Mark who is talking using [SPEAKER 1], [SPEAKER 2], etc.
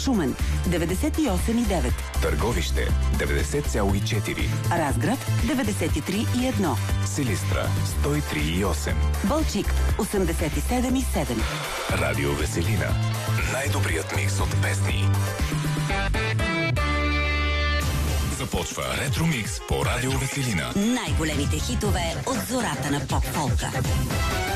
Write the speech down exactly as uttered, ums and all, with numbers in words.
[SPEAKER 1] Шумен деветдесет и осем и девет,
[SPEAKER 2] Търговище деветдесет цяло и четири,
[SPEAKER 1] Разград деветдесет и три и едно,
[SPEAKER 2] Силистра сто и три и осем,
[SPEAKER 1] Балчик осемдесет и седем и седем.
[SPEAKER 2] Радио Веселина. Най-добрият микс от песни. Започва Ретромикс по Радио Веселина.
[SPEAKER 1] Най-големите хитове от зората на поп-фолка.